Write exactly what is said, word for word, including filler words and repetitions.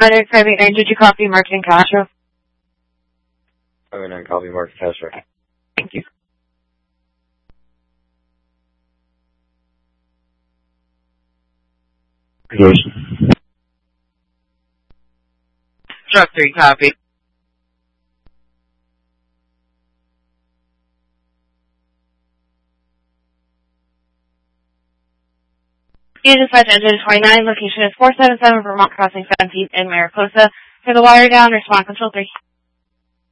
nine seven nine, did you copy Martin Castro? seven nine, copy Martin Castro. Thank you. Position. Truck three, copy. You dispatch engine twenty-nine, location is four seven seven Vermont Crossing seventeenth in Mariposa. For the wire down, respond control three.